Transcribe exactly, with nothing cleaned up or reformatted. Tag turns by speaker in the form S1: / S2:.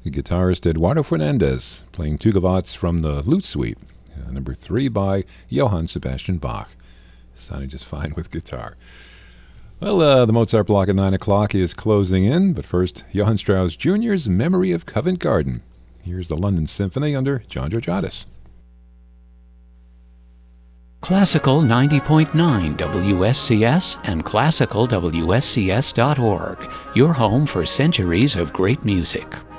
S1: The guitarist Eduardo Fernandez playing two gavottes from the Lute Suite, uh, number three by Johann Sebastian Bach. Sounding just fine with guitar. Well, uh, the Mozart block at nine o'clock is closing in, but first, Johann Strauss Junior's Memory of Covent Garden. Here's the London Symphony under John Georgiadis.
S2: Classical ninety point nine W S C S and classical W S C S dot org, your home for centuries of great music.